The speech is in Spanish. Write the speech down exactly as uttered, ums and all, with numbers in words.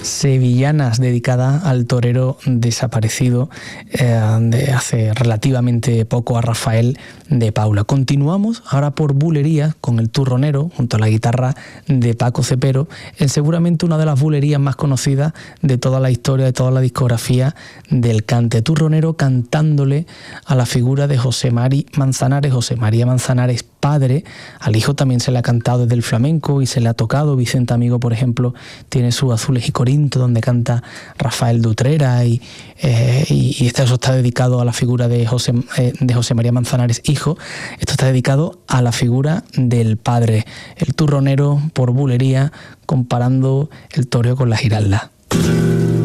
Sevillanas, dedicada al torero desaparecido eh, de hace relativamente poco, a Rafael de Paula. Continuamos ahora por bulerías con el Turronero, junto a la guitarra de Paco Cepero, en seguramente una de las bulerías más conocidas de toda la historia, de toda la discografía del cante. Turronero cantándole a la figura de José María Manzanares, José María Manzanares padre. Al hijo también se le ha cantado desde el flamenco y se le ha tocado. Vicente Amigo, por ejemplo, tiene su Azules y Corinto, donde canta Rafael de Utrera, y, eh, y, y eso está dedicado a la figura de José, eh, de José María Manzanares hijo. Esto está dedicado a la figura del padre. El Turronero por bulería, comparando el toreo con la Giralda.